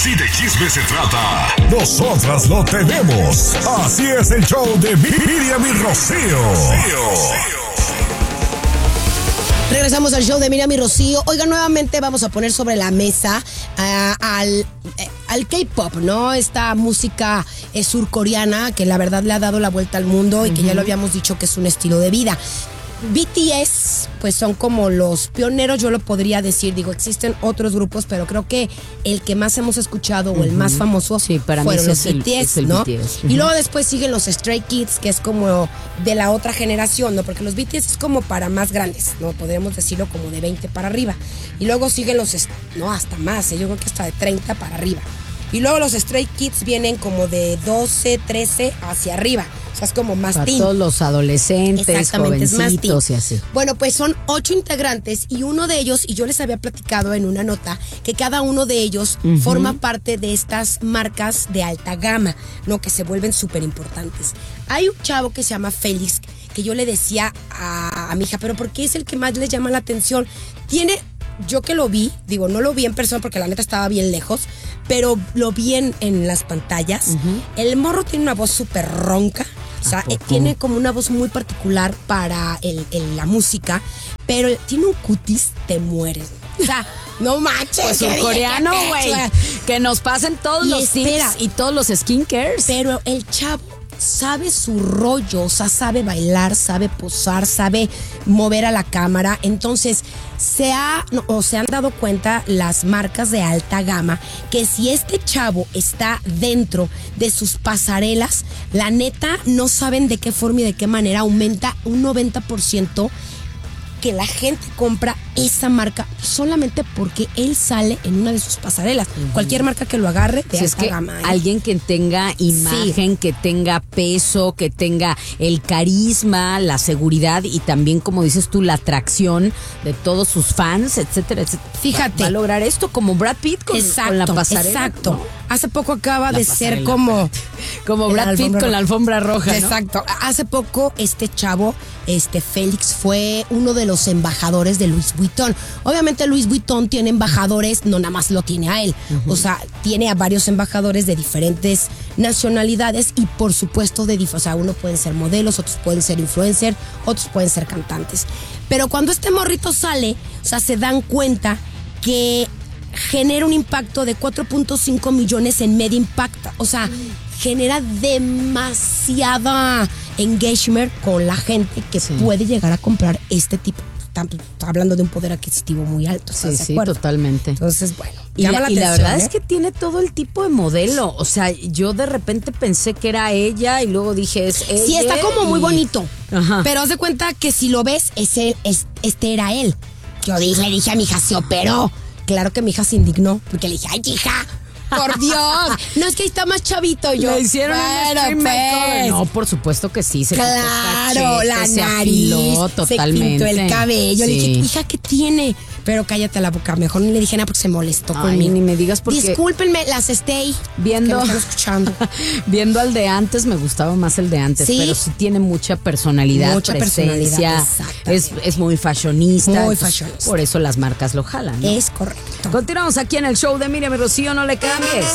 Si de chisme se trata, nosotras lo tenemos. Así es el show de Miriam y Rocío. Regresamos al show de Miriam y Rocío. Oigan, nuevamente vamos a poner sobre la mesa al K-pop, ¿no? Esta música surcoreana que la verdad le ha dado la vuelta al mundo y que ya lo habíamos dicho que es un estilo de vida. BTS, pues son como los pioneros, yo lo podría decir. Digo, existen otros grupos, pero creo que el que más hemos escuchado o el más famoso para fueron mí los BTS, ¿no? BTS. Y luego después siguen los Stray Kids, que es como de la otra generación, ¿no? Porque los BTS es como para más grandes, ¿no? Podríamos decirlo como de 20 para arriba. Y luego siguen los, no, hasta más, yo creo que hasta de 30 para arriba. Y luego los Stray Kids vienen como de 12, 13 hacia arriba. O sea, es como más para teen. todos los adolescentes, jovencitos y así. Bueno, pues son 8 integrantes y uno de ellos, y yo les había platicado en una nota, que cada uno de ellos forma parte de estas marcas de alta gama, ¿no? Que se vuelven súper importantes. Hay un chavo que se llama Félix, que yo le decía a mi hija, pero ¿por qué es el que más les llama la atención? Tiene... Yo que lo vi, digo, no lo vi en persona porque la neta estaba bien lejos, pero lo vi en las pantallas. El morro tiene una voz súper ronca, o sea, tiene como una voz muy particular para la música, pero tiene un cutis, te mueres. O sea, no manches. Pues un coreano, güey, que nos pasen todos los tips y todos los skincares. Pero el chavo sabe su rollo, o sea, sabe bailar, sabe posar, sabe mover a la cámara. Entonces, se han dado cuenta las marcas de alta gama que si este chavo está dentro de sus pasarelas, la neta no saben de qué forma y de qué manera aumenta un 90% que la gente compra esa marca solamente porque él sale en una de sus pasarelas. Cualquier marca que lo agarre de alta gama. Alguien que tenga imagen, que tenga peso, que tenga el carisma, la seguridad y también, como dices tú, la atracción de todos sus fans, etcétera, etcétera. Fíjate. Va a lograr esto como Brad Pitt con la pasarela. Exacto. ¿No? Hace poco acaba de ser como Brad Pitt con la alfombra roja, ¿no? Exacto. Hace poco este chavo, Félix, fue uno de los embajadores de Louis Vuitton. Obviamente Louis Vuitton tiene embajadores, no nada más lo tiene a él. O sea, tiene a varios embajadores de diferentes nacionalidades y por supuesto o sea, uno pueden ser modelos, otros pueden ser influencers, otros pueden ser cantantes. Pero cuando este morrito sale, o sea, se dan cuenta que genera un impacto de 4.5 millones en Media Impact. O sea, genera demasiada engagement con la gente que puede llegar a comprar este tipo. Estamos hablando de un poder adquisitivo muy alto. Sí, totalmente. Entonces, bueno. Y la verdad es que tiene todo el tipo de modelo. O sea, yo de repente pensé que era ella y luego dije, es ella. Sí, está como muy bonito. Ajá. Pero haz de cuenta que si lo ves, este era él. Yo le dije a mi hija, se operó. Claro que mi hija se indignó porque le dije, ay, hija, por Dios. No, es que ahí está más chavito. Yo, le hicieron pues. No, por supuesto que sí. Claro, la se nariz, afiló totalmente. se pintó el cabello. Le dije, hija, ¿qué tiene? Pero cállate la boca. Mejor ni le dije nada porque se molestó conmigo. Ni me digas porque... Discúlpenme, las estoy viendo, que me están escuchando. Viendo al de antes, me gustaba más el de antes. ¿Sí? Pero sí tiene mucha personalidad, presencia. Es muy fashionista. Muy fashionista. Por eso las marcas lo jalan, ¿no? Es correcto. Continuamos aquí en el show de Miriam y Rocío, no le cambies.